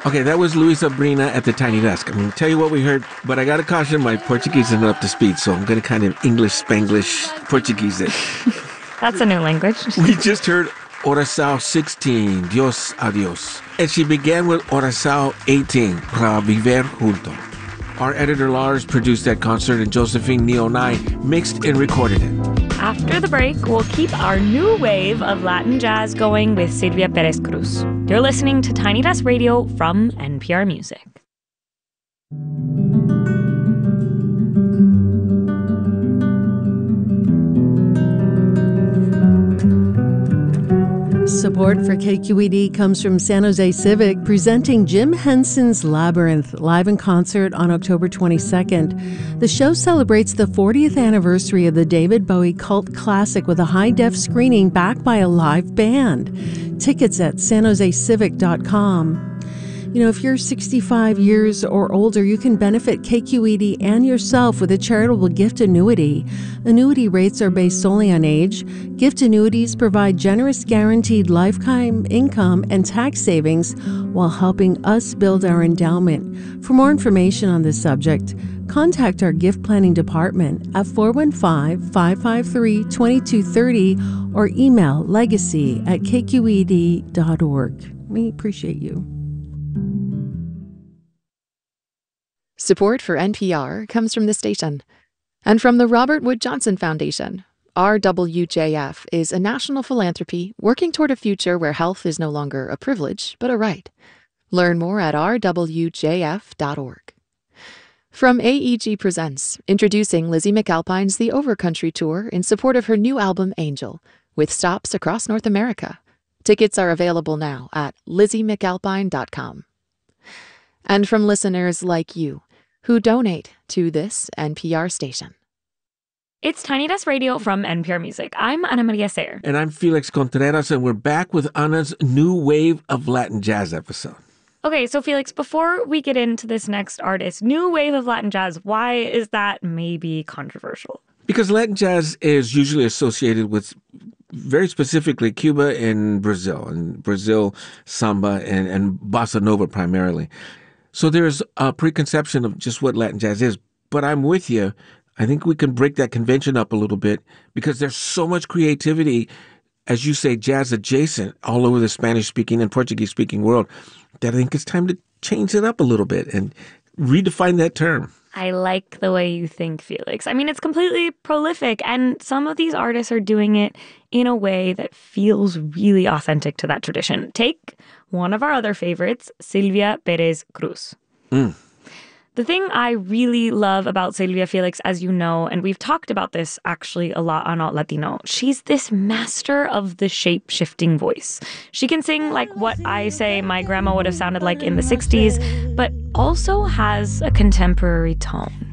Okay, that was Luisa Brina at the Tiny Desk. I'm going to tell you what we heard, but I got to caution my Portuguese isn't up to speed, so I'm going to kind of English-Spanglish Portuguese it. That's a new language. We just heard Oração 16, Dios Adios. And she began with Oração 18, Pra Viver Junto. Our editor Lars produced that concert, and Josephine Nionai mixed and recorded it. After the break, we'll keep our new wave of Latin jazz going with Silvia Perez Cruz. You're listening to Tiny Desk Radio from NPR Music. Support for KQED comes from San Jose Civic, presenting Jim Henson's Labyrinth live in concert on October 22nd. The show celebrates the 40th anniversary of the David Bowie cult classic with a high-def screening backed by a live band. Tickets at sanjosecivic.com. You know, if you're 65 years or older, you can benefit KQED and yourself with a charitable gift annuity. Annuity rates are based solely on age. Gift annuities provide generous guaranteed lifetime income and tax savings while helping us build our endowment. For more information on this subject, contact our gift planning department at 415-553-2230 or email legacy@kqed.org. We appreciate you. Support for NPR comes from the station and from the Robert Wood Johnson Foundation. RWJF is a national philanthropy working toward a future where health is no longer a privilege, but a right. Learn more at rwjf.org. From AEG Presents, introducing Lizzie McAlpine's The Overcountry Tour in support of her new album, Angel, with stops across North America. Tickets are available now at lizziemcalpine.com. And from listeners like you, who donate to this NPR station. It's Tiny Desk Radio from NPR Music. I'm Ana Maria Sayer. And I'm Felix Contreras, and we're back with Ana's new wave of Latin jazz episode. Okay, so Felix, before we get into this next artist, new wave of Latin jazz, why is that maybe controversial? Because Latin jazz is usually associated with, very specifically, Cuba and Brazil, samba and bossa nova primarily. So there's a preconception of just what Latin jazz is. But I'm with you. I think we can break that convention up a little bit because there's so much creativity, as you say, jazz adjacent all over the Spanish-speaking and Portuguese-speaking world, that I think it's time to change it up a little bit and redefine that term. I like the way you think, Felix. I mean, it's completely prolific, and some of these artists are doing it in a way that feels really authentic to that tradition. Take one of our other favorites, Silvia Perez Cruz. The thing I really love about Silvia, Felix, as you know, and we've talked about this actually a lot on Alt Latino, she's this master of the shape-shifting voice. She can sing like what I say my grandma would have sounded like in the 60s, but also has a contemporary tone.